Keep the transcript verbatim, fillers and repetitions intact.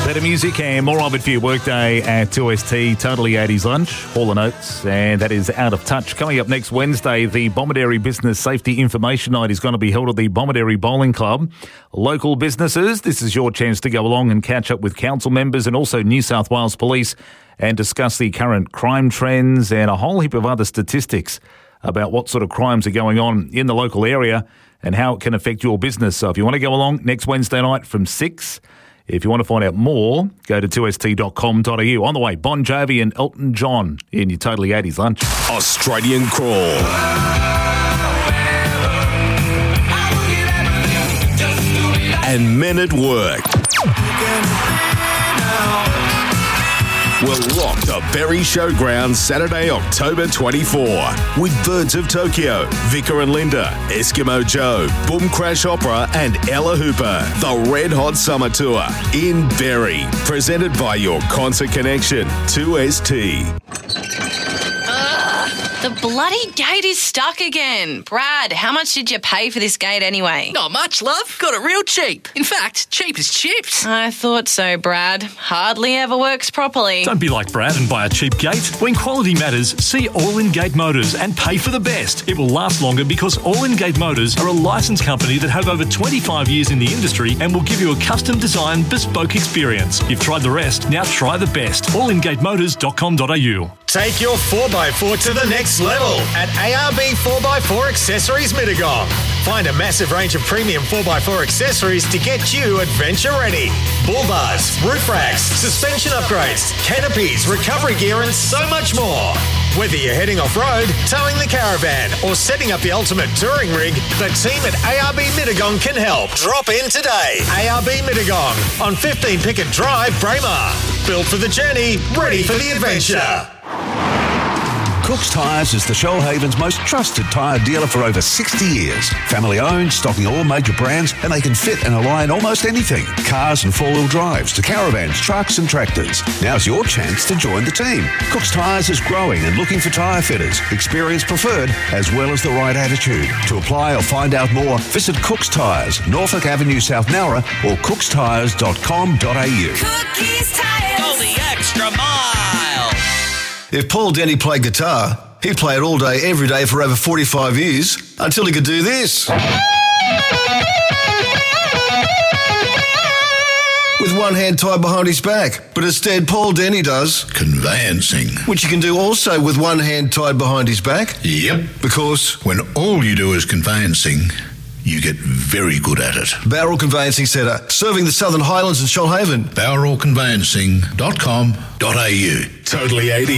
Better music and more of it for your workday at two S T. Totally eighties lunch. Hall and Oates, and that is Out of Touch. Coming up next Wednesday, the Bomaderry Business Safety Information Night is going to be held at the Bomaderry Bowling Club. Local businesses, this is your chance to go along and catch up with council members and also New South Wales Police and discuss the current crime trends and a whole heap of other statistics about what sort of crimes are going on in the local area and how it can affect your business. So if you want to go along next Wednesday night from six, if you want to find out more, go to two s t dot com dot a u. On the way, Bon Jovi and Elton John in your Totally eighties lunch. Australian Crawl. And Men at Work. We're locked to Berry Showground Saturday, October twenty-fourth with Birds of Tokyo, Vicar and Linda, Eskimo Joe, Boom Crash Opera and Ella Hooper. The Red Hot Summer Tour in Berry. Presented by your Concert Connection, two S T. The bloody gate is stuck again. Brad, how much did you pay for this gate anyway? Not much, love. Got it real cheap. In fact, cheap as chips. I thought so, Brad. Hardly ever works properly. Don't be like Brad and buy a cheap gate. When quality matters, see All In Gate Motors and pay for the best. It will last longer because All In Gate Motors are a licensed company that have over twenty-five years in the industry and will give you a custom design, bespoke experience. You've tried the rest, now try the best. all in gate motors dot com dot a u. Take your four by four to the next level at A R B four by four Accessories Mittagong. Find a massive range of premium four by four accessories to get you adventure ready. Bull bars, roof racks, suspension upgrades, canopies, recovery gear and so much more. Whether you're heading off-road, towing the caravan or setting up the ultimate touring rig, the team at A R B Mittagong can help. Drop in today. A R B Mittagong on fifteen Pickett Drive, Braemar. Built for the journey, ready for the adventure. Cook's Tyres is the Shoalhaven's most trusted tyre dealer for over sixty years. Family owned, stocking all major brands, and they can fit and align almost anything. Cars and four-wheel drives to caravans, trucks and tractors. Now's your chance to join the team. Cook's Tyres is growing and looking for tyre fitters, experience preferred, as well as the right attitude. To apply or find out more, visit Cook's Tyres, Norfolk Avenue, South Nowra, or cooks tyres dot com dot a u. Cookies Tires. Go the extra mile. If Paul Denny played guitar, he'd play it all day, every day for over forty-five years, until he could do this. With one hand tied behind his back. But instead, Paul Denny does conveyancing, which you can do also with one hand tied behind his back. Yep. Because when all you do is conveyancing, you get very good at it. Bowral Conveyancing Centre, serving the Southern Highlands and Shoalhaven. bowral conveyancing dot com dot a u. Totally eighty.